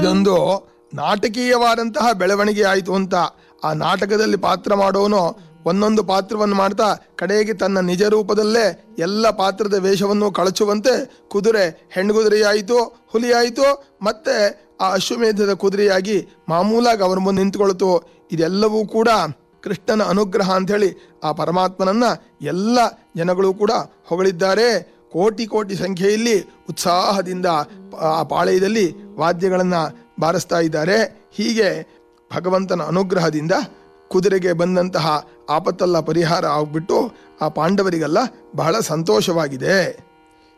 ಇದೊಂದು ನಾಟಕೀಯವಾದಂತಹ ಬೆಳವಣಿಗೆ ಆಯಿತು ಅಂತ. ಆ ನಾಟಕದಲ್ಲಿ ಪಾತ್ರ ಮಾಡೋನು ಒಂದೊಂದು ಪಾತ್ರವನ್ನು ಮಾಡ್ತಾ ಕಡೆಗೆ ತನ್ನ ನಿಜ ರೂಪದಲ್ಲೇ ಎಲ್ಲ ಪಾತ್ರದ ವೇಷವನ್ನು ಕಳಚುವಂತೆ ಕುದುರೆ ಹೆಣ್ಣುಗುದುರೆಯಾಯಿತು, ಹುಲಿಯಾಯಿತು, ಮತ್ತೆ ಆ ಅಶ್ವಮೇಧದ ಕುದುರೆಯಾಗಿ ಮಾಮೂಲಾಗಿ ಅವರ ಮುಂದೆ ನಿಂತುಕೊಳ್ತು. ಇದೆಲ್ಲವೂ ಕೂಡ ಕೃಷ್ಣನ ಅನುಗ್ರಹ ಅಂಥೇಳಿ ಆ ಪರಮಾತ್ಮನನ್ನ ಎಲ್ಲ ಜನಗಳು ಕೂಡ ಹೊಗಳಿದ್ದಾರೆ. ಕೋಟಿ ಕೋಟಿ ಸಂಖ್ಯೆಯಲ್ಲಿ ಉತ್ಸಾಹದಿಂದ ಆ ಪಾಳೆಯದಲ್ಲಿ ವಾದ್ಯಗಳನ್ನು ಬಾರಿಸ್ತಾ ಇದ್ದಾರೆ. ಹೀಗೆ ಭಗವಂತನ ಅನುಗ್ರಹದಿಂದ ಕುದುರೆಗೆ ಬಂದಂತಹ ಆಪತ್ತೆಲ್ಲ ಪರಿಹಾರ ಆಗಿಬಿಟ್ಟು ಆ ಪಾಂಡವರಿಗೆಲ್ಲ ಬಹಳ ಸಂತೋಷವಾಗಿದೆ.